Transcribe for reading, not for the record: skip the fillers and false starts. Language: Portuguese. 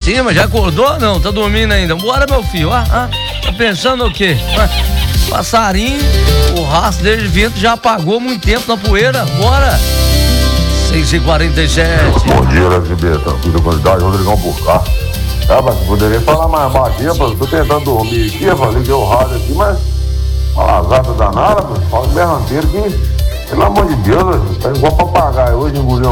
cima, já acordou? Não, tá dormindo ainda. Bora, meu filho. Tá pensando o quê? Passarinho, o rastro dele de vento já apagou muito tempo na poeira. Bora! 6h47. Bom dia, LSB, tranquilo, qualidade, Rodrigão por cá. Mas poderia falar mais baixinho, eu tô tentando dormir aqui, eu liguei o rádio aqui, mas uma lazada danada, fala berranteiro que, pelo amor de Deus, tá igual papagaio hoje, engoliu